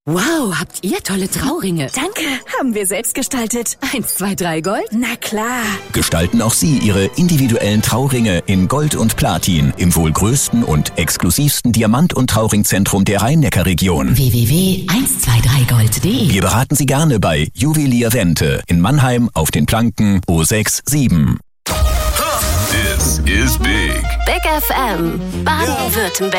Wow, habt ihr tolle Trauringe. Danke, haben wir selbst gestaltet. 1, 2, 3 Gold? Na klar. Gestalten auch Sie Ihre individuellen Trauringe in Gold und Platin im wohl größten und exklusivsten Diamant- und Trauringzentrum der Rhein-Neckar-Region. www.123gold.de. Wir beraten Sie gerne bei Juwelier Wente in Mannheim auf den Planken O67. This is big. Big FM, Baden-Württemberg.